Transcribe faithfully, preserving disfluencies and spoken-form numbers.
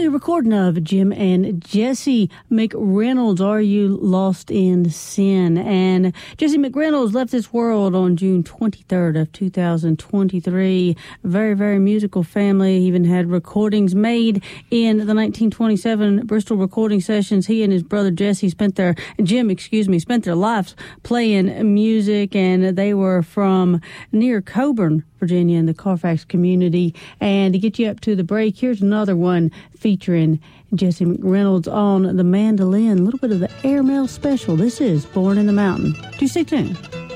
recording of Jim and Jesse McReynolds, Are You Lost in Sin? And Jesse McReynolds left this world on June twenty-third of two thousand twenty-three. Very, very musical family. He even had recordings made in the nineteen twenty-seven Bristol recording sessions. He and his brother Jesse spent their, Jim, excuse me, spent their lives playing music, and they were from near Coburn, Virginia, in the Carfax community. And to get you up to the break, here's another one featuring Jesse McReynolds on the mandolin, a little bit of the airmail special. This is Born in the Mountain. Do stay tuned.